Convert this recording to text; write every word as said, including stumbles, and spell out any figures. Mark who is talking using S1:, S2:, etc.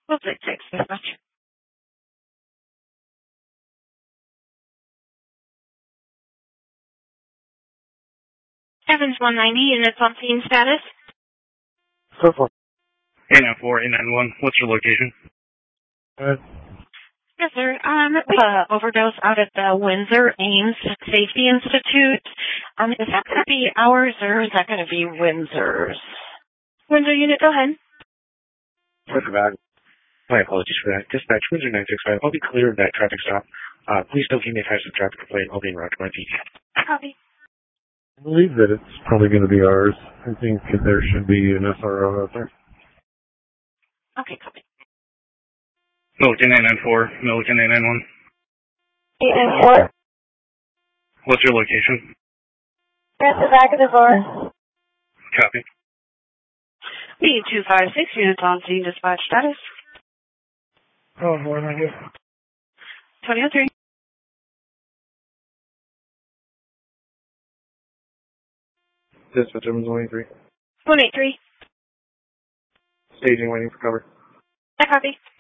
S1: We'll take six as much. Evans one ninety, units on scene status.
S2: So far.
S3: eight nine four, eight nine one, what's your location?
S2: Uh,
S1: Yes, sir. Um, we have an overdose out at the Windsor Ames Safety Institute. Um, is that going to be ours or is that going to be Windsor's? Windsor unit, go ahead.
S2: Sorry for that. My apologies for that. Dispatch, Windsor nine six five. I'll be clear of that traffic stop. Uh, please don't give me a passive traffic complaint. I'll be en route to my P.
S1: Copy.
S2: I believe that it's probably going to be ours. I think that there should be an S R O out there.
S1: Okay, copy.
S3: Milliken eight nine four, Milliken eight nine one.
S1: eight nine four.
S3: What's your location?
S1: At the back of the bar.
S3: Copy.
S1: B two five six, units on scene, dispatch status.
S2: Oh, what am I here?
S1: twenty oh three.
S2: Dispatch, Evans one eighty-three.
S1: one eight three.
S2: Staging, waiting for cover.
S1: I copy.